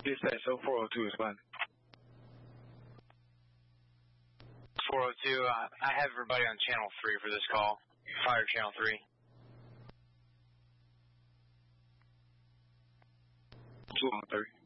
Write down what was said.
Dispatch 0402 is fine. 402, I have everybody on channel 3 for this call. Fire channel 3. 2 on 3.